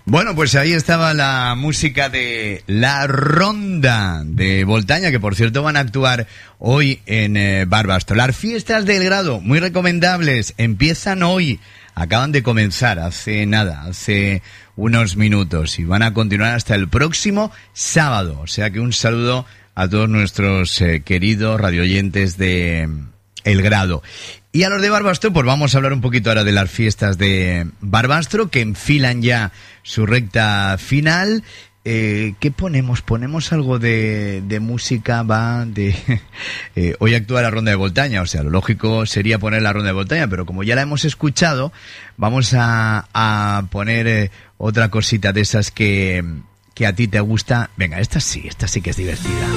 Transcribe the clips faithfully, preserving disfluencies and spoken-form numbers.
Bueno, pues ahí estaba la música de La Ronda de Voltaña, que por cierto van a actuar hoy en eh, Barbastro. Las fiestas del grado, muy recomendables, empiezan hoy, acaban de comenzar hace nada, hace unos minutos, y van a continuar hasta el próximo sábado. O sea que un saludo a todos nuestros eh, queridos radioyentes de eh, El Grado. Y a los de Barbastro, pues vamos a hablar un poquito ahora de las fiestas de Barbastro, que enfilan ya su recta final. Eh, ¿Qué ponemos? ¿Ponemos algo de, de música? Va de eh, hoy actúa la Ronda de Voltaña, o sea, lo lógico sería poner la Ronda de Voltaña, pero como ya la hemos escuchado, vamos a, a poner eh, otra cosita de esas que, que a ti te gusta. Venga, esta sí, esta sí que es divertida.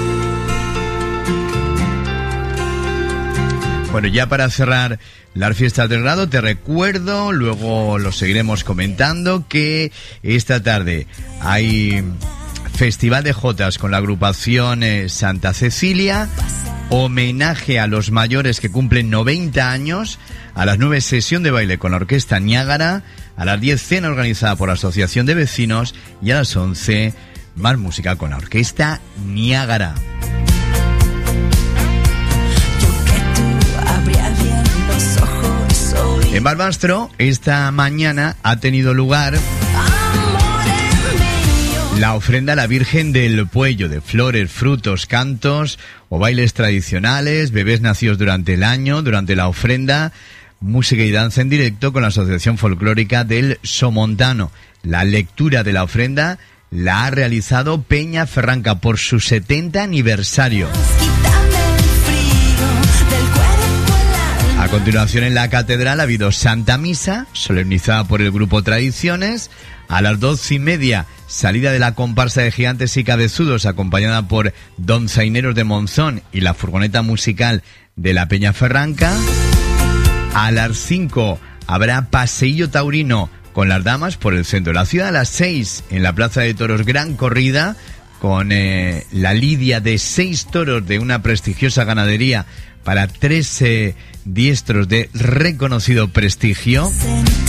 Bueno, ya para cerrar las fiestas del grado, te recuerdo, luego lo seguiremos comentando, que esta tarde hay Festival de Jotas con la agrupación eh, Santa Cecilia, homenaje a los mayores que cumplen noventa años, a las nueve sesión de baile con la Orquesta Niágara, a las diez cena organizada por la Asociación de Vecinos y a las once más música con la Orquesta Niágara. En Barbastro, esta mañana ha tenido lugar la ofrenda a la Virgen del Puello, de flores, frutos, cantos o bailes tradicionales, bebés nacidos durante el año, durante la ofrenda, música y danza en directo con la Asociación Folclórica del Somontano. La lectura de la ofrenda la ha realizado Peña Ferranca por su setenta aniversario. A continuación, en la catedral ha habido Santa Misa, solemnizada por el grupo Tradiciones. A las doce y media, salida de la comparsa de Gigantes y Cabezudos, acompañada por Don Zaineros de Monzón y la furgoneta musical de la Peña Ferranca. A las cinco habrá paseillo taurino con las damas por el centro de la ciudad. A las seis, en la Plaza de Toros, gran corrida con eh, la lidia de seis toros de una prestigiosa ganadería para tres eh, diestros de reconocido prestigio.